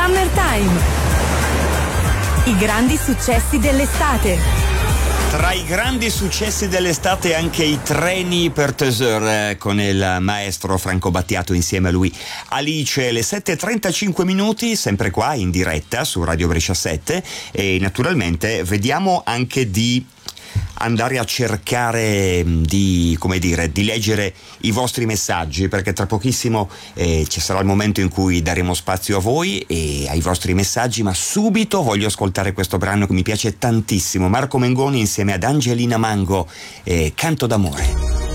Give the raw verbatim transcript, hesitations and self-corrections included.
Summertime. I grandi successi dell'estate. Tra i grandi successi dell'estate anche i treni per Teseur, eh, con il maestro Franco Battiato insieme a lui Alice. Le sette e trentacinque minuti, sempre qua in diretta su Radio Brescia sette, e naturalmente vediamo anche di andare a cercare di, come dire, di leggere i vostri messaggi, perché tra pochissimo eh, ci sarà il momento in cui daremo spazio a voi e ai vostri messaggi, ma subito voglio ascoltare questo brano che mi piace tantissimo. Marco Mengoni insieme ad Angelina Mango, eh, Canto d'amore.